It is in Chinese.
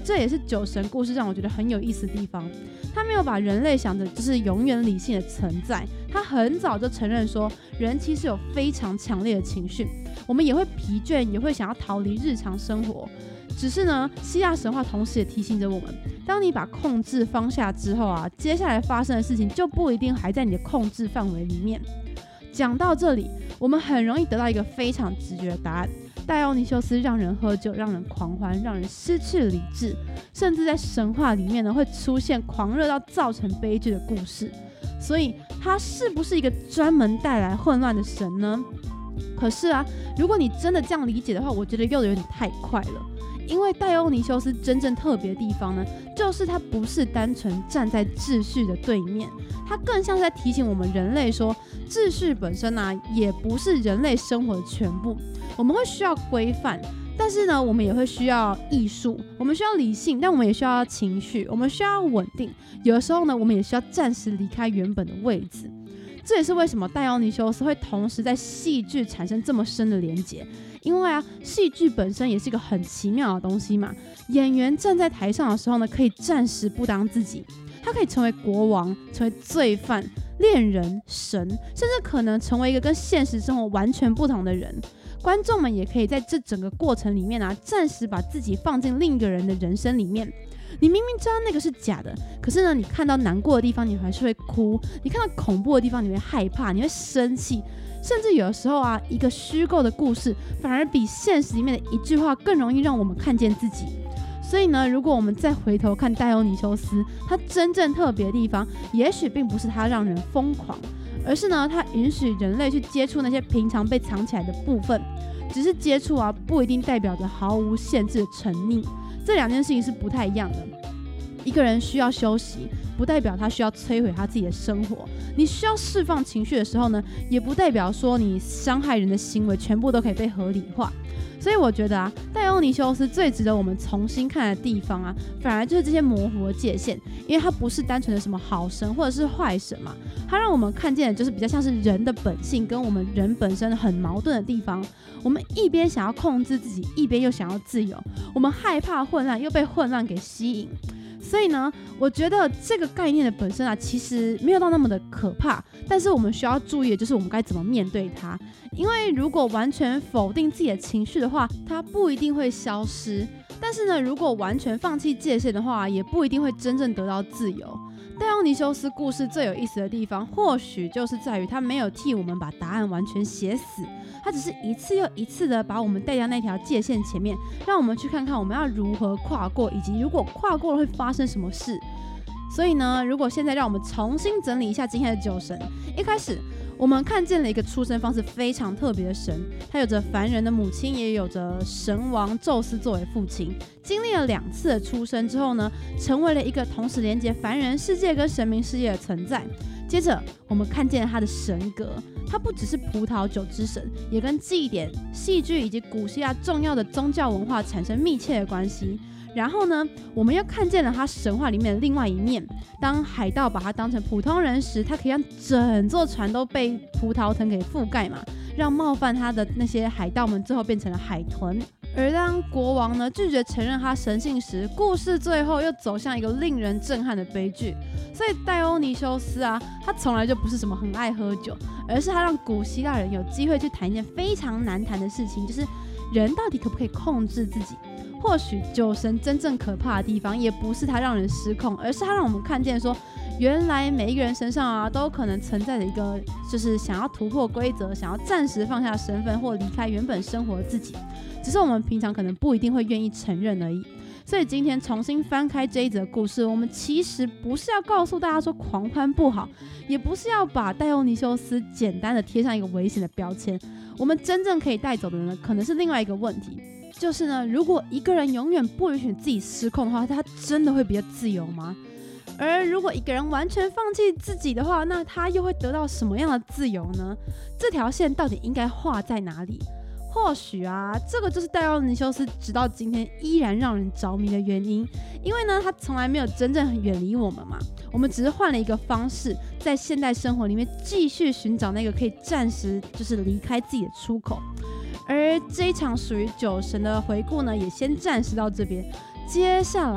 这也是酒神故事让我觉得很有意思的地方。他没有把人类想的就是永远理性的存在，他很早就承认说人其实有非常强烈的情绪，我们也会疲倦，也会想要逃离日常生活。只是呢，希腊神话同时也提醒着我们，当你把控制放下之后啊，接下来发生的事情就不一定还在你的控制范围里面。讲到这里，我们很容易得到一个非常直觉的答案：戴欧尼修斯让人喝酒，让人狂欢，让人失去理智，甚至在神话里面呢会出现狂热到造成悲剧的故事。所以他是不是一个专门带来混乱的神呢？可是啊，如果你真的这样理解的话，我觉得又有点太快了。因为戴欧尼修斯真正特别的地方呢，就是他不是单纯站在秩序的对面，他更像是在提醒我们人类说，秩序本身啊，也不是人类生活的全部。我们会需要规范，但是呢，我们也会需要艺术，我们需要理性，但我们也需要情绪，我们需要稳定。有的时候呢，我们也需要暂时离开原本的位置。这也是为什么戴欧尼修斯会同时在戏剧产生这么深的连结。因为啊，戏剧本身也是一个很奇妙的东西嘛。演员站在台上的时候呢，可以暂时不当自己，他可以成为国王，成为罪犯、恋人、神，甚至可能成为一个跟现实生活完全不同的人。观众们也可以在这整个过程里面啊，暂时把自己放进另一个人的人生里面。你明明知道那个是假的，可是呢，你看到难过的地方，你还是会哭；你看到恐怖的地方，你会害怕，你会生气。甚至有的时候啊，一个虚构的故事反而比现实里面的一句话更容易让我们看见自己。所以呢，如果我们再回头看戴欧尼修斯，他真正特别的地方，也许并不是他让人疯狂，而是呢，他允许人类去接触那些平常被藏起来的部分。只是接触啊，不一定代表着毫无限制的沉溺，这两件事情是不太一样的。一个人需要休息，不代表他需要摧毁他自己的生活。你需要释放情绪的时候呢，也不代表说你伤害人的行为全部都可以被合理化。所以我觉得啊，戴欧尼修斯最值得我们重新看的地方啊，反而就是这些模糊的界限，因为他不是单纯的什么好神或者是坏神嘛，他让我们看见的就是比较像是人的本性跟我们人本身很矛盾的地方。我们一边想要控制自己，一边又想要自由，我们害怕混乱，又被混乱给吸引。所以呢，我觉得这个概念的本身啊，其实没有到那么的可怕，但是我们需要注意的就是我们该怎么面对它。因为如果完全否定自己的情绪的话，它不一定会消失；但是呢，如果完全放弃界限的话，也不一定会真正得到自由。戴欧尼修斯故事最有意思的地方，或许就是在于他没有替我们把答案完全写死，他只是一次又一次的把我们带到那条界限前面，让我们去看看我们要如何跨过，以及如果跨过了会发生什么事。所以呢，如果现在让我们重新整理一下今天的酒神，一开始我们看见了一个出生方式非常特别的神，他有着凡人的母亲，也有着神王宙斯作为父亲。经历了2次的出生之后呢，成为了一个同时连接凡人世界跟神明世界的存在。接着我们看见了他的神格，他不只是葡萄酒之神，也跟祭典、戏剧以及古希腊重要的宗教文化产生密切的关系。然后呢，我们又看见了他神话里面的另外一面。当海盗把他当成普通人时，他可以让整座船都被葡萄藤给覆盖嘛，让冒犯他的那些海盗们最后变成了海豚。而当国王呢拒绝承认他神性时，故事最后又走向一个令人震撼的悲剧。所以戴欧尼修斯啊，他从来就不是什么很爱喝酒，而是他让古希腊人有机会去谈一件非常难谈的事情，就是人到底可不可以控制自己。或许酒神真正可怕的地方，也不是他让人失控，而是他让我们看见说，原来每一个人身上啊，都可能存在着一个，就是想要突破规则，想要暂时放下身份或离开原本生活的自己，只是我们平常可能不一定会愿意承认而已。所以今天重新翻开这一则故事，我们其实不是要告诉大家说狂欢不好，也不是要把戴欧尼修斯简单的贴上一个危险的标签。我们真正可以带走的呢，可能是另外一个问题，就是呢，如果一个人永远不允许自己失控的话，他真的会比较自由吗？而如果一个人完全放弃自己的话，那他又会得到什么样的自由呢？这条线到底应该画在哪里？或许啊，这个就是戴欧尼修斯直到今天依然让人着迷的原因。因为呢，他从来没有真正远离我们嘛，我们只是换了一个方式，在现代生活里面继续寻找那个可以暂时就是离开自己的出口。而这一场属于酒神的回顾呢，也先暂时到这边。接下来